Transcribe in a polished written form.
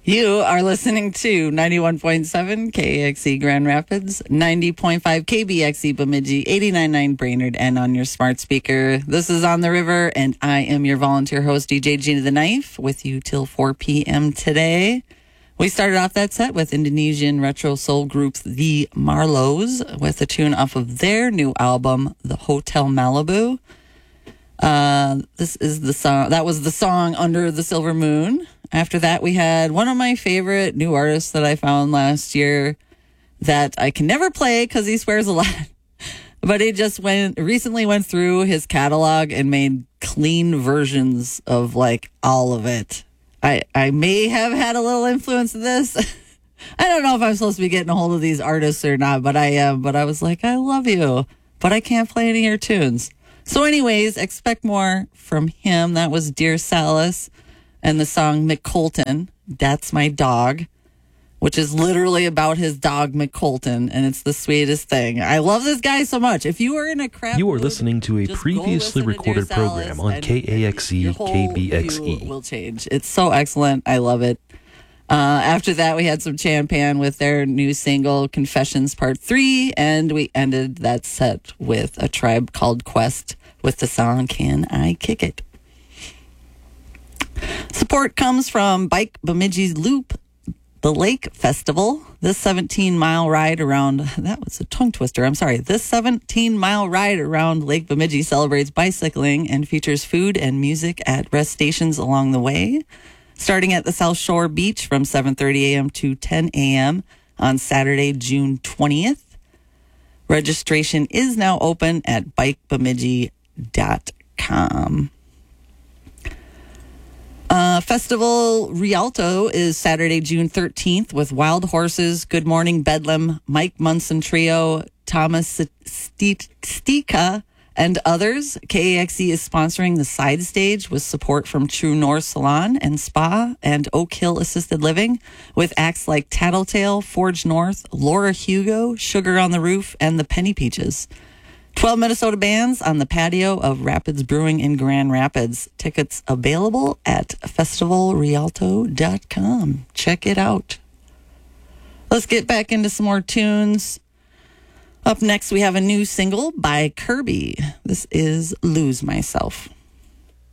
You are listening to 91.7 KXE Grand Rapids, 90.5 KBXE Bemidji, 89.9 Brainerd, and on your smart speaker. This is On the River, and I am your volunteer host, DJ Gina the Knife, with you till 4 p.m. today. We started off that set with Indonesian retro soul group The Marlows with a tune off of their new album, The Hotel Malibu. This is the song. That was the song Under the Silver Moon. After that, we had one of my favorite new artists that I found last year that I can never play because he swears a lot. But he just recently went through his catalog and made clean versions of like all of it. I may have had a little influence of this. I don't know if I'm supposed to be getting a hold of these artists or not, but I am. But I was like, I love you, but I can't play any of your tunes. So anyways, expect more from him. That was Dear Salas and the song McColton, That's My Dog, which is literally about his dog McColton, and it's the sweetest thing. I love this guy so much. If you are in a crap You are mood, listening to a just previously go listen to Dear recorded program Salas on and KAXE, your whole KBXE. view will change. It's so excellent. I love it. After that, we had some Champan with their new single, Confessions Part 3, and we ended that set with A Tribe Called Quest with the song Can I Kick It? Support comes from Bike Bemidji's Loop, the Lake Festival. This 17-mile ride around, that was a tongue twister, I'm sorry. This 17-mile ride around Lake Bemidji celebrates bicycling and features food and music at rest stations along the way. Starting at the South Shore Beach from 7:30 a.m. to 10 a.m. on Saturday, June 20th. Registration is now open at bikebemidji.com. Festival Rialto is Saturday, June 13th with Wild Horses, Good Morning Bedlam, Mike Munson Trio, Thomas Stika, and others. KAXE is sponsoring the side stage with support from True North Salon and Spa and Oak Hill Assisted Living with acts like Tattletale, Forge North, Laura Hugo, Sugar on the Roof, and the Penny Peaches. 12 Minnesota bands on the patio of Rapids Brewing in Grand Rapids. Tickets available at festivalrialto.com. Check it out. Let's get back into some more tunes. Up next, we have a new single by Kirby. This is Lose Myself.